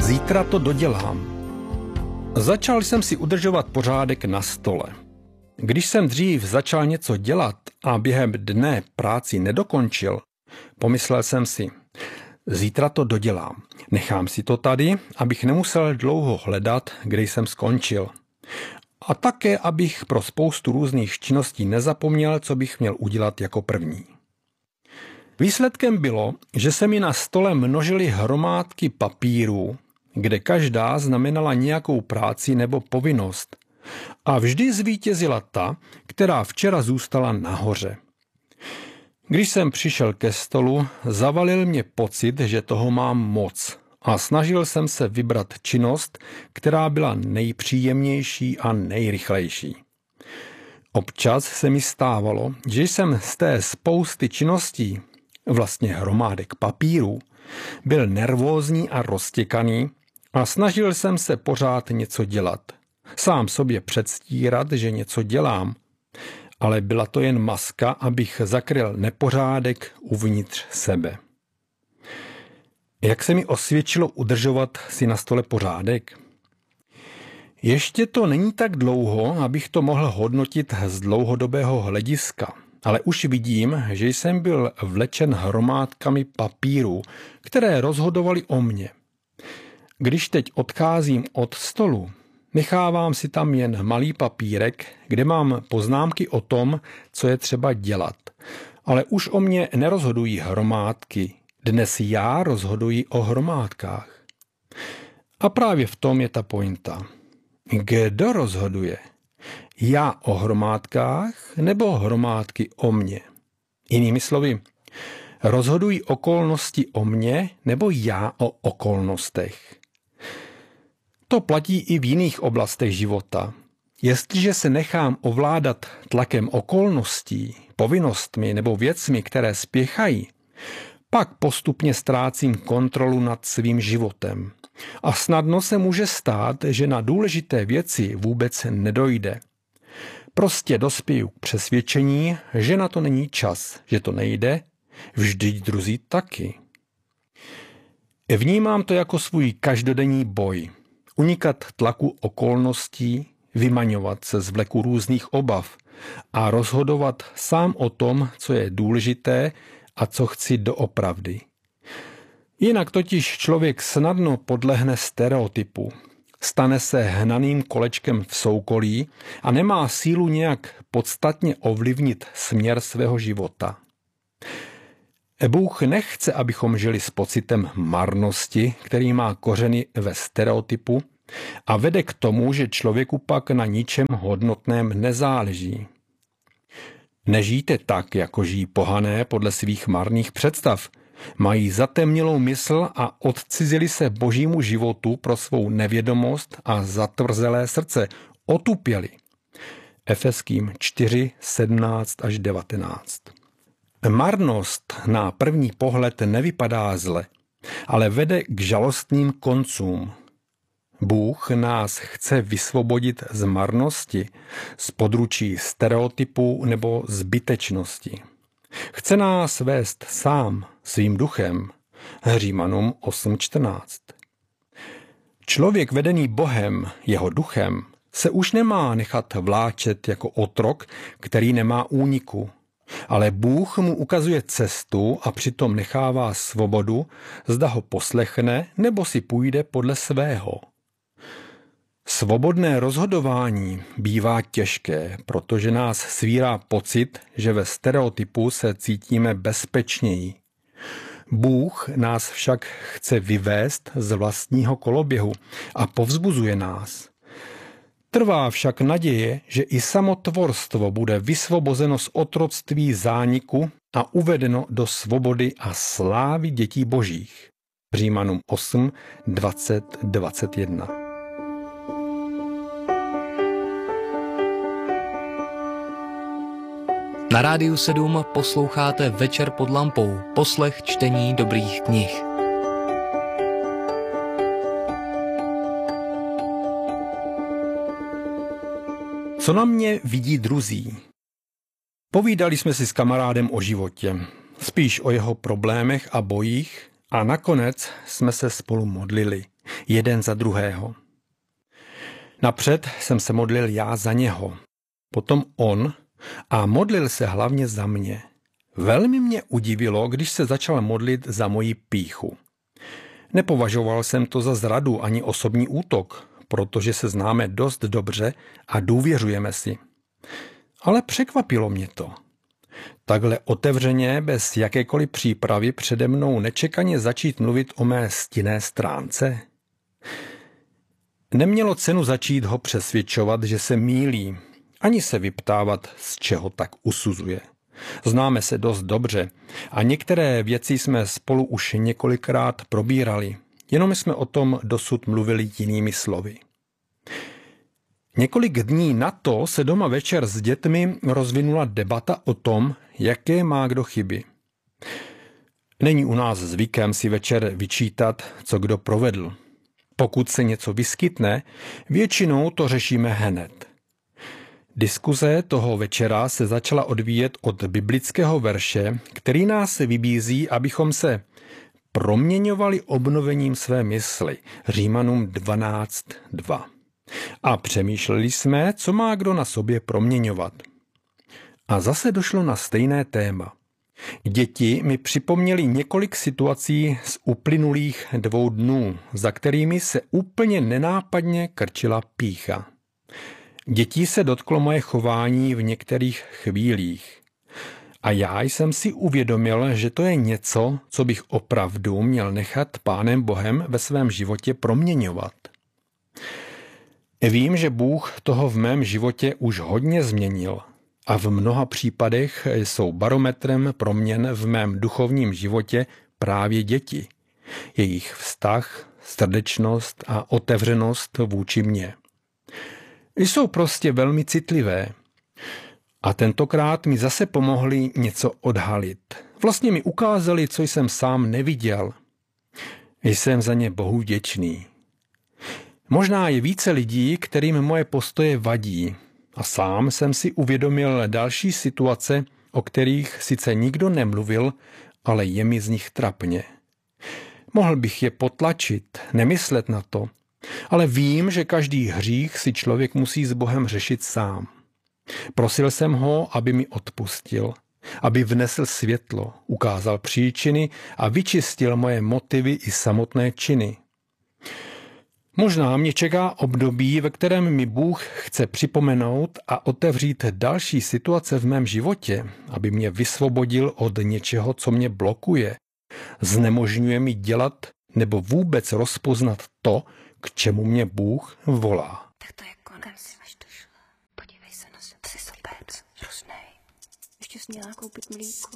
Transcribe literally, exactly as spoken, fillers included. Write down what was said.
Zítra to dodělám. Začal jsem si udržovat pořádek na stole. Když jsem dřív začal něco dělat a během dne práci nedokončil, pomyslel jsem si, zítra to dodělám. Nechám si to tady, abych nemusel dlouho hledat, kde jsem skončil. A také, abych pro spoustu různých činností nezapomněl, co bych měl udělat jako první. Výsledkem bylo, že se mi na stole množily hromádky papírů, kde každá znamenala nějakou práci nebo povinnost. A vždy zvítězila ta, která včera zůstala nahoře. Když jsem přišel ke stolu, zavalil mě pocit, že toho mám moc a snažil jsem se vybrat činnost, která byla nejpříjemnější a nejrychlejší. Občas se mi stávalo, že jsem z té spousty činností, vlastně hromádek papírů, byl nervózní a roztěkaný a snažil jsem se pořád něco dělat. Sám sobě předstírat, že něco dělám, ale byla to jen maska, abych zakryl nepořádek uvnitř sebe. Jak se mi osvědčilo udržovat si na stole pořádek? Ještě to není tak dlouho, abych to mohl hodnotit z dlouhodobého hlediska, ale už vidím, že jsem byl vlečen hromádkami papírů, které rozhodovaly o mně. Když teď odcházím od stolu, nechávám si tam jen malý papírek, kde mám poznámky o tom, co je třeba dělat. Ale už o mě nerozhodují hromádky. Dnes já rozhoduji o hromádkách. A právě v tom je ta pointa. Kdo rozhoduje? Já o hromádkách nebo hromádky o mně? Jinými slovy, rozhodují okolnosti o mně nebo já o okolnostech? To platí i v jiných oblastech života. Jestliže se nechám ovládat tlakem okolností, povinnostmi nebo věcmi, které spěchají, pak postupně ztrácím kontrolu nad svým životem. A snadno se může stát, že na důležité věci vůbec nedojde. Prostě dospěju k přesvědčení, že na to není čas, že to nejde, vždyť druzí taky. Vnímám to jako svůj každodenní boj. Unikat tlaku okolností, vymaňovat se z vleku různých obav a rozhodovat sám o tom, co je důležité a co chci doopravdy. Jinak totiž člověk snadno podlehne stereotypu, stane se hnaným kolečkem v soukolí a nemá sílu nějak podstatně ovlivnit směr svého života. Bůh nechce, abychom žili s pocitem marnosti, který má kořeny ve stereotypu a vede k tomu, že člověku pak na ničem hodnotném nezáleží. Nežijte tak, jako žijí pohané podle svých marných představ. Mají zatemnělou mysl a odcizili se božímu životu pro svou nevědomost a zatvrzelé srdce. Otupěli. Efeským čtyři, sedmnáct až devatenáct. Marnost na první pohled nevypadá zle, ale vede k žalostným koncům. Bůh nás chce vysvobodit z marnosti, z područí stereotypů nebo zbytečnosti. Chce nás vést sám, svým duchem. Římanům osm čtrnáct. Člověk vedený Bohem, jeho duchem, se už nemá nechat vláčet jako otrok, který nemá úniku. Ale Bůh mu ukazuje cestu a přitom nechává svobodu, zda ho poslechne nebo si půjde podle svého. Svobodné rozhodování bývá těžké, protože nás svírá pocit, že ve stereotypu se cítíme bezpečněji. Bůh nás však chce vyvést z vlastního koloběhu a povzbuzuje nás. Trvá však naděje, že i samotvorstvo bude vysvobozeno z otroctví zániku a uvedeno do svobody a slávy dětí božích. Římanům osm, dvacet, dvacet jedna. Na Rádiu sedm posloucháte Večer pod lampou, poslech čtení dobrých knih. Co na mě vidí druzí? Povídali jsme si s kamarádem o životě, spíš o jeho problémech a bojích a nakonec jsme se spolu modlili. jeden za druhého. Napřed jsem se modlil já za něho, potom on a modlil se hlavně za mě. Velmi mě udivilo, když se začal modlit za moji pýchu. Nepovažoval jsem to za zradu ani osobní útok, protože se známe dost dobře a důvěřujeme si. Ale překvapilo mě to. Takhle otevřeně, bez jakékoliv přípravy přede mnou nečekaně začít mluvit o mé stinné stránce. Nemělo cenu začít ho přesvědčovat, že se mýlí, ani se vyptávat, z čeho tak usuzuje. Známe se dost dobře a některé věci jsme spolu už několikrát probírali, jenom jsme o tom dosud mluvili jinými slovy. Několik dní na to se doma večer s dětmi rozvinula debata o tom, jaké má kdo chyby. Není u nás zvykem si večer vyčítat, co kdo provedl. Pokud se něco vyskytne, většinou to řešíme hned. Diskuze toho večera se začala odvíjet od biblického verše, který nás vybízí, abychom se proměňovali obnovením své mysli. Římanům dvanáct dva. A přemýšleli jsme, co má kdo na sobě proměňovat. A zase došlo na stejné téma. Děti mi připomněly několik situací z uplynulých dvou dnů, za kterými se úplně nenápadně krčila pýcha. Dětí se dotklo moje chování v některých chvílích. A já jsem si uvědomil, že to je něco, co bych opravdu měl nechat Pánem Bohem ve svém životě proměňovat. Vím, že Bůh toho v mém životě už hodně změnil a v mnoha případech jsou barometrem proměn v mém duchovním životě právě děti. Jejich vztah, srdečnost a otevřenost vůči mně. Jsou prostě velmi citlivé. A tentokrát mi zase pomohli něco odhalit. Vlastně mi ukázali, co jsem sám neviděl. Jsem za ně Bohu vděčný. Možná je více lidí, kterým moje postoje vadí. A sám jsem si uvědomil další situace, o kterých sice nikdo nemluvil, ale je mi z nich trapně. Mohl bych je potlačit, nemyslet na to, ale vím, že každý hřích si člověk musí s Bohem řešit sám. Prosil jsem ho, aby mi odpustil, aby vnesl světlo, ukázal příčiny a vyčistil moje motivy i samotné činy. Možná mě čeká období, ve kterém mi Bůh chce připomenout a otevřít další situace v mém životě, aby mě vysvobodil od něčeho, co mě blokuje, znemožňuje mi dělat nebo vůbec rozpoznat to, k čemu mě Bůh volá. Tak to je konec. Až došla. Podívej se na sebe. Jsi sopec. Hroznej. Ještě jsi měla koupit mlíko.